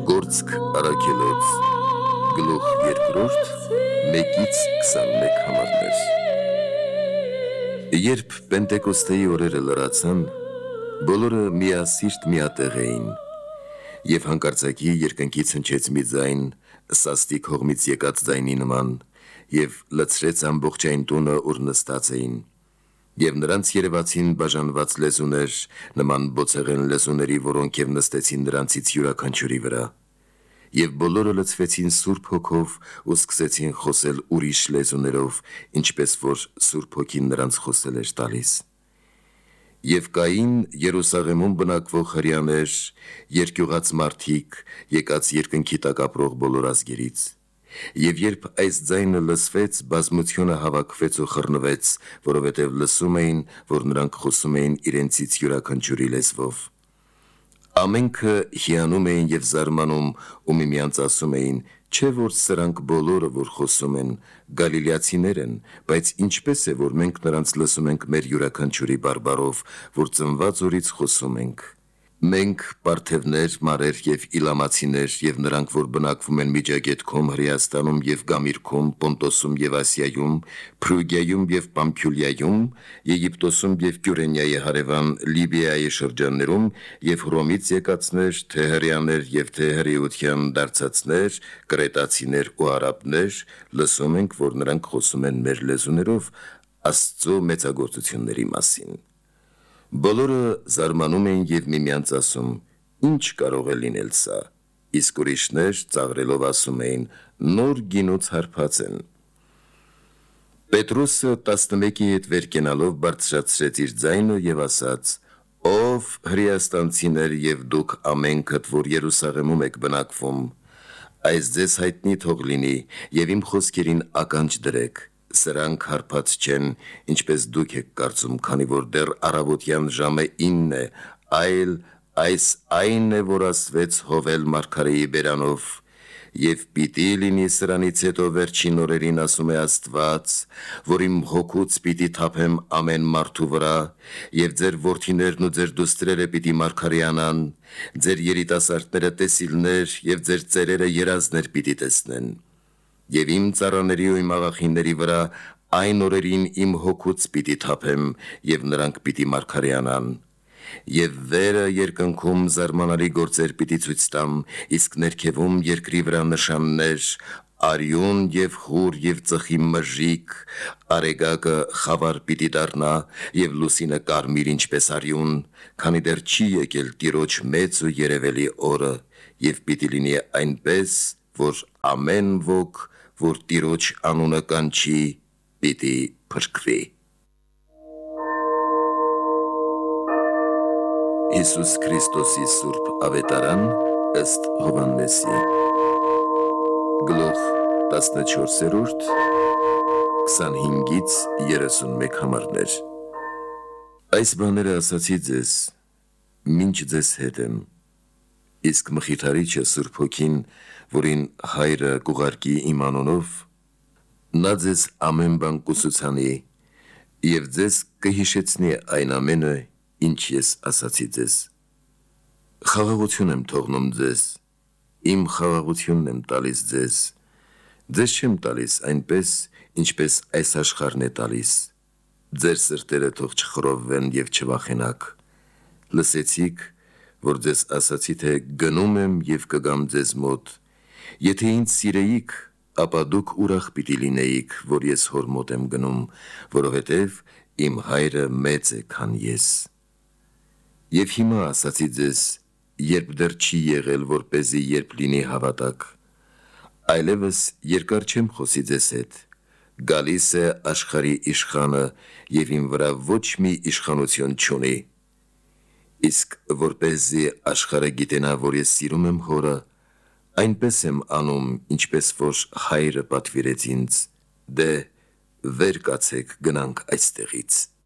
Գործք առաքելոց գլուխ երկրորդ 1-21 համարներ։ Երբ Պենտեկոստեի օրերը լրացան, բոլորը միասիրտ միատեղ էին, և հանկարծակի երկնքից հնչեց մի ձայն, սաստիկ հողմից եկած ձայնի նման, և լցրեց ամբողջային տունը, ուր նստած էին, և նրանց երևացին բաժանված լեզուներ, նման բոցեղեն լեզուների, որոնք և նստեցին նրանցից յուրաքանչյուրի վրա, և բոլորը լցվեցին Սուրբ Հոգով ու սկսեցին խոսել ուրիշ լեզուներով, ինչպես որ Սուրբ Հոգին նրանց խոսել էր տալիս։ Եվ կային Երուսաղեմում բնակվող հրեաներ, երկյուղած մարդիկ, եկած երկնքի տակ ապրող բոլոր ազգերից։ Եվ երբ այս ձայնը լսվեց, բազմությունը հավաքվեց ու խռնվեց, որովհետև լսում էին, որ նրանք խոսում էին իրենցից յուրաքանչյուրի լեզվով։ Ամենքը հիանում էին և զարմանում ու միմյանց ասում էին. «Չէ՞ որ սրանք բոլորը, որ խոսում են, գալիլեացիներ են, բայց ինչպես է, որ մենք նրանց լսում ենք մեր յուրաքանչյուրի բարբառով, որ ծնված օրից խոսում ենք։ Մենք պարթևներ, մարեր և իլամացիներ, և նրանք, որ բնակվում են Միջագետքում, Հրեաստանում և Գամիրքում, Պոնտոսում և Ասիայում, Փրուգիայում և Պամփյուլիայում, Եգիպտոսում և Կյուրենիայի հարևան Լիբիայի շրջաններում, և Հռոմից եկածներ, թե հրեաներ և թե հրեության դարձածներ, կրետացիներ ու արաբներ, լսում ենք, որ նրանք խոսում են մեր լեզուներով Աստծո մեծագործությունների մասին»։ Բոլորը զարմանում էին և միմյանց ասում. «Ի՞նչ կարող է լինել սա»։ Իսկ ուրիշներ ծաղրելով ասում էին. «Նոր գինուց հարբած են»։ Պետրոսը 11-ի հետ վեր կենալով բարձրացրեց իր ձայնը և ասաց. «Ով հրեաստանցիներ և դուք ամենքդ, որ Երուսաղեմում եք բնակվում, այս ձեզ հայտնի թող լինի և իմ խոսքերին ականջ դրեք. սրանք հարբած չեն, ինչպես դուք եք կարծում, քանի որ դեռ առավոտյան ժամը 9 է, այլ այս այն է, որ ասվեց Հովել մարգարեի բերանով. «Եվ պիտի լինի սրանից հետո վերջին օրերին, ասում է Աստված, որ իմ հոգուց պիտի թափեմ ամեն մարդու վրա, և ձեր որդիներն ու ձեր դուստրերը պիտի մարգարեանան, ձեր երիտասարդները տեսիլներ, և ձեր ծերերը երազներ պիտի տեսնեն։ Եվ իմ ծառաների ու իմ աղախինների վրա այն օրերին իմ հոգուց պիտի թափեմ, և նրանք պիտի մարգարեանան։ Եվ վերը երկնքում զարմանալի գործեր պիտի ցույց տամ, իսկ ներքևում երկրի վրա նշաններ, արյուն և հուր և ծխի մրրիկ, արեգակը խավար պիտի դառնա, և լուսինը կարմիր ինչպես արյուն, քանի դեռ չի եկել Տիրոջ մեծ ու երևելի օրը, և պիտի լինի այնպես, որ ամեն ոք, որ Տիրոջ անունը կանչի, պիտի փրկվի»։ Հիսուս Քրիստոսի Սուրբ Ավետարան ըստ Հովհաննեսի Գլուխ 14, 25-31 համարներ։ Այս բաները ասացի ձեզ, մինչ ձեզ հետ եմ, իսկ Մխիթարիչը Սուրբ Հոգին, որին Հայրը կուղարկի իմ անունով, նա ձեզ ամեն բան կուսուցանի և ձեզ կհիշեցնի այն ամենը, ինչ ես ասացի ձեզ։ Խաղաղություն եմ թողնում ձեզ, իմ խաղաղությունն եմ տալիս ձեզ, ձեզ չեմ տալիս այնպես, ինչպես այս աշխարհն է տալիս։ Ձեր սրտերը թող չխռովվեն և չվախենաք։ Լսեցիք, որ ձեզ ասացի, թե գնում եմ և կգամ ձեզ մոտ։ Եթե ինձ սիրեիք, ապա դուք ուրախ պիտի լինեիք, որ ես հոր մոտ եմ գնում, որովհետև իմ Հայրը մեծ է, քան ես։ Եվ հիմա ասացի ձեզ, երբ դեռ չի եղել, որպեսզի երբ լինի հավատաք։ Այլևս երկար չեմ խոսի ձեզ հետ, գալիս է աշխարհի իշխանը, և իմ վրա ոչ մի իշխանություն չունի։ Իսկ որպեսզի աշխարհը գիտենա, որ ես սիրում եմ Հորը, այնպես եմ անում, ինչպես որ Հայրը պատվիրեց ինձ։ Դե, վեր կացեք, գնանք այստեղից։